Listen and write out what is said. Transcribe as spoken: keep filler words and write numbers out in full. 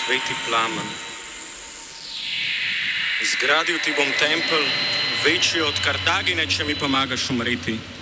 sveti plamen. Zgradil ti bom tempelj, večji od Kartagine, če mi pomagaš umreti.